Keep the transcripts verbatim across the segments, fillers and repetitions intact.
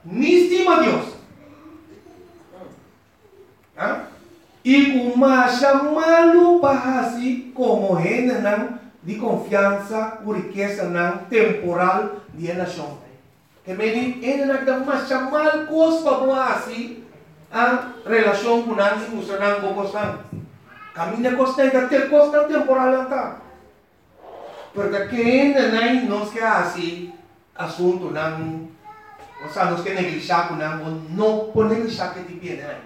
ni estima Dios. ¿Ah? Y como chamalo bahasi como gente de confiança, por riqueza temporal de nação. Que me diz, ele não dá mais chamar coisa bahasi a relação com nós e usa nós com coisa. Caminha coisa e ter coisa temporal lá. Porque quem não nos quer assim assunto não, ou seja, nos quer negligenciar com não, não pode negligenciar que te viene aí.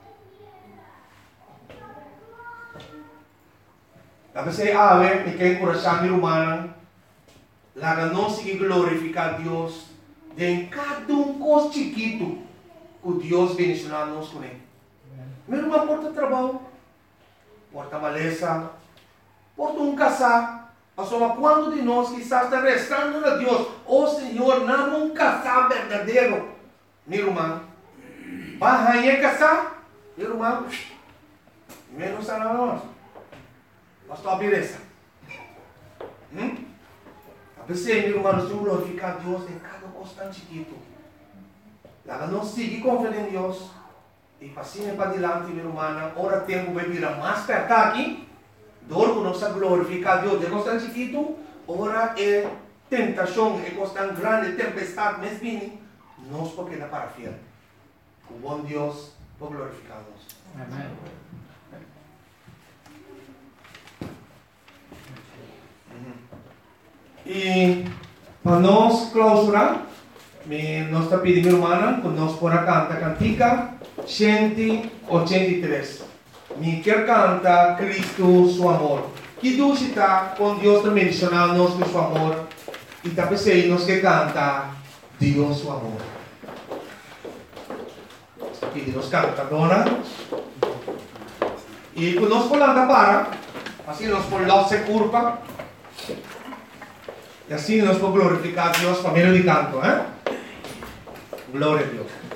Tapos ay awe, may kayo kurasang rumana, laga não seguir glorificar Deus, de cada um cos chiquito, que Deus bendicionar nos com ele. Mesmo uma porta de trabalho, porta maleza, porta um casar, Asoma quando de nós que está restando a Deus, oh Senhor, não um casar verdadeiro, meu irmão, vai casar, meu irmão, menos a nós, basta a beleza. Hum? A pessoa, meu irmão, nós temos glorificar Deus em cada constante chiquito. Lá não seguir confiando em Deus, e passinho para adiante, meu irmão, ora tempo vai virar mais perto aqui. Dor que nós glorificar Deus de constante chiquito, ora é tentação, é constante grande, tempestade, mas bem, nós porque não para fiel. O bom Deus vai glorificar-nos. Amém. E para nós clausurar, nós está pedindo, irmã, que nós por cantar cantica cento e oitenta e três. Me quer cantar Cristo, seu amor. Que Deus está com Deus também mencionando-nos com seu amor. E também sei nós que canta Deus, seu amor. Aqui nós canta agora. E quando nós falamos para, assim nós falamos se curva. E assim nós podemos glorificar Deus para meio de canto, eh? Glória a Deus.